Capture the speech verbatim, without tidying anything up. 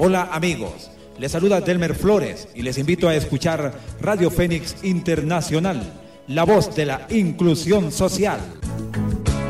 Hola amigos, les saluda Delmer Flores y les invito a escuchar Radio Fénix Internacional, la voz de la inclusión social.